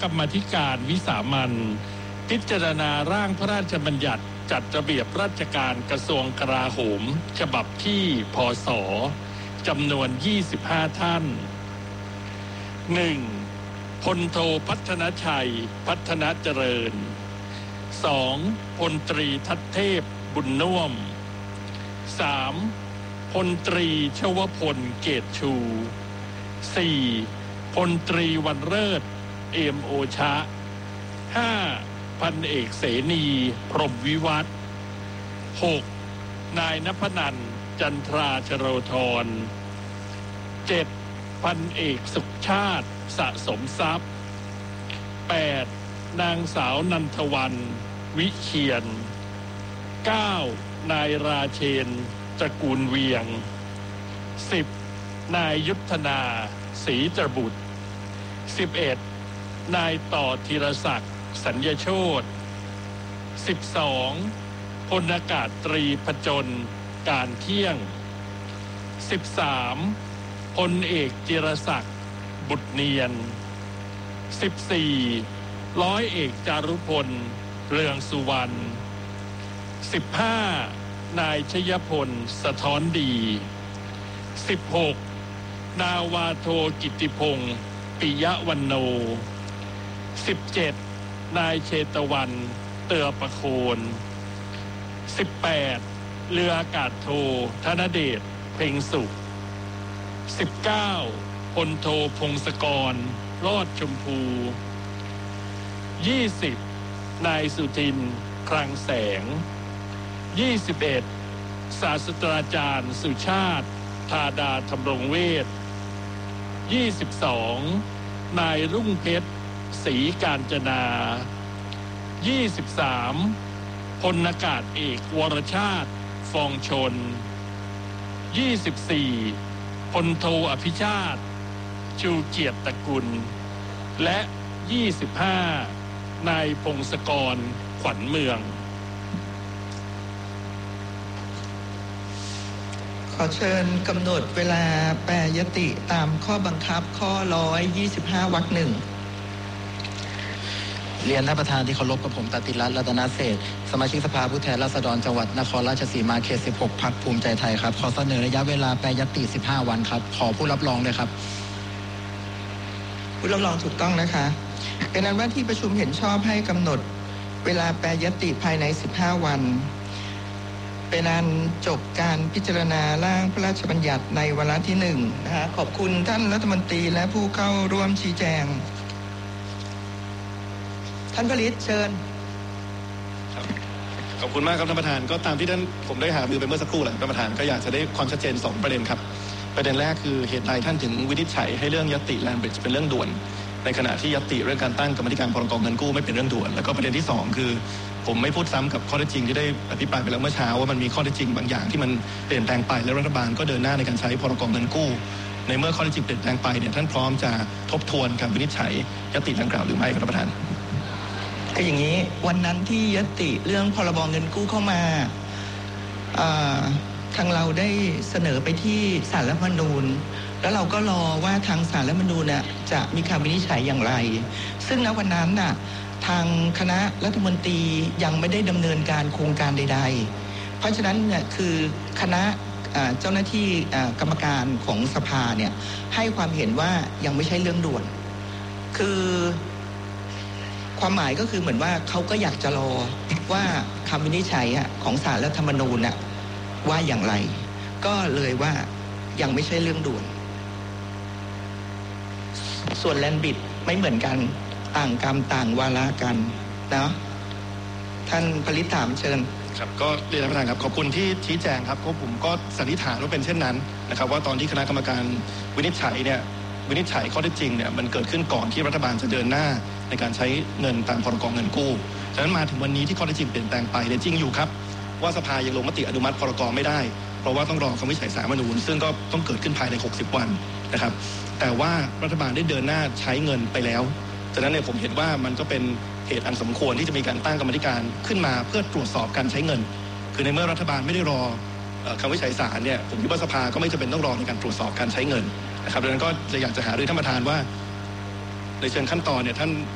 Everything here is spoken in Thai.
รรมาธิการวิสามัญพิจารณาร่างพระราชบัญญัติจัดระเบียบราชการกระทรวงกลาโหมฉบับที่พ.ศ.จำนวน25ท่าน 1. พลโทพัฒนชัยพัฒนเจริญ 2. พลตรีทัศเทพบุญน่วม 3. พลตรีชวพลเกตชู 4. พลตรีวรรณเลิศเอมโอชะ 5. พันเอกเสนีพรหมวิวัฒน์ 6. นายณพนันท์จันทราชโรธร 7. พันเอกสุขชาติสะสมทรัพย์ 8. นางสาวนันทวรรณวิเชียร 9. นายราเชนตระกูลเวียง 10. นายยุทธนาศรีตรบุตร 11. นายต่อธีรศักดิ์สัญญโชติ 12. พลอากาศตรีพจนการเที่ยง 13. พลเอกจิรศักดิ์บุตรเนียน 14. ร้อยเอกจารุพลเรืองสุวรรณ 15. นายชยพลสะท้อนดี 16. นาวาโทกิตติพงศ์ปิยะวันโน 17. นายเชตวันเตือประโคน 18. เรืออากาศโทธนเดชเพ็งสุข 19. พลโทพงศกรรอดชมพู 20. นายสุทินคลังแสง 21. ศาสตราจารย์สุชาติธาดาธำรงเวช 22. นายรุ่งเพชรศรีกาญจนา 23. พลอากาศเอกวรชาติฟองชน 24. พลโทอภิชาติชูเกียรติตระกุล และ 25. นายพงศกรขวัญเมืองขอเชิญกำหนดเวลาแปรยติตามข้อบังคับข้อ125 วรรค 1 เรียนท่านประธานที่เคารพกับผมตติรัตน์รัตนเศรษฐ์สมาชิกสภาผู้แทนราษฎรจังหวัดนครราชสีมาเขต 16 พรรคภูมิใจไทยครับขอเสนอระยะเวลาแปรยติ15 วันครับขอผู้รับรองด้วยครับผู้รับรองถูกต้องนะคะเป็นนั้นว่าที่ประชุมเห็นชอบให้กำหนดเวลาแปรยติภายใน15 วันเป็นอันจบการพิจารณาร่างพระราชบัญญัติในวาระที่1นะคะขอบคุณท่านรัฐมนตรีและผู้เข้าร่วมชี้แจงท่านผลิตเชิญขอบคุณมากครับท่านประธานก็ตามที่ผมได้หารือไปเมื่อสักครู่แหละท่านประธานก็อยากจะได้ความชัดเจน2ประเด็นครับประเด็นแรกคือเหตุใดท่านถึงวินิจฉัยให้เรื่องญัตติแลนด์บริดจ์เป็นเรื่องด่วนในขณะที่ญัตติเรื่องการตั้งกรรมธิการพรก.เงินกู้ไม่เป็นเรื่องด่วนแล้วก็ประเด็นที่2คือผมไม่พูดซ้ำกับข้อเท็จจริงที่ได้อภิปรายไปแล้วเมื่อเช้าว่ามันมีข้อเท็จจริงบางอย่างที่มันเปลี่ยนแปลงไปและรัฐบาลก็เดินหน้าในการใช้พรก.เงินกู้ในเมื่อข้อเท็จจริงเปลี่ยนแปลงไปเนี่ยท่านพร้อมจะทบทวนการวินิจฉัยญัตติดังกล่าวหรือไม่ครับท่านประธานก็อย่างนี้วันนั้นที่ญัตติเรื่องพรบ.เงินกู้เข้ามาทางเราได้เสนอไปที่ศาลรัฐธรรมนูญแล้วเราก็รอว่าทางศาลรัฐธรรมนูญจะมีคำวินิจฉัยอย่างไรซึ่งณวันนั้นทางคณะรัฐมนตรียังไม่ได้ดำเนินการโครงการใดๆเพราะฉะนั้นเนี่ยคือคณะเจ้าหน้าที่กรรมการของสภาเนี่ยให้ความเห็นว่ายังไม่ใช่เรื่องด่วนคือความหมายก็คือเหมือนว่าเขาก็อยากจะรอว่าคำวินิจฉัยของศาลรัฐธรรมนูญว่าอย่างไรก็เลยว่ายังไม่ใช่เรื่องด่วนส่วนแลนด์บริดจ์ไม่เหมือนกันต่างกรรมต่างวาระกันนะท่านผลิตถามเชิญครับก็เรียนท่านประธานครับขอบคุณที่ชี้แจงครับเพราะผมก็สันนิษฐานว่าเป็นเช่นนั้นนะครับว่าตอนที่คณะกรรมการวินิจฉัยข้อเท็จจริงเนี่ยมันเกิดขึ้นก่อนที่รัฐบาลจะเดินหน้าในการใช้เงินตามพรก.เงินกู้ฉะนั้นมาถึงวันนี้ที่ข้อเท็จจริงเปลี่ยนแปลงไปเนี่ยจริงอยู่ครับว่าสภายังลงมติอนุมัติพรก.ไม่ได้เพราะว่าต้องรอคำวินิจฉัยศาลรัฐธรรมนูญซึ่งก็ต้องเกิดขึ้นภายใน60 วันนะครับแต่ว่ารัฐบาลได้เดินหน้าใช้เงินไปแล้วฉะนั้นเนี่ยผมเห็นว่ามันก็เป็นเหตุอันสมควรที่จะมีการตั้งกรรมธิการขึ้นมาเพื่อตรวจสอบการใช้เงินคือในเมื่อรัฐบาลไม่ได้รอคำวินิจฉัยศาลเนี่ยผมคิดว่าสภาก็ไม่จำเป็นต้องรอในการตรวจสอบการใช้เงินนะครับดังนั้นก็จะอยากจะหารือท่านประธานว่าในเชิงขั้นตอนเนี่ยท่าน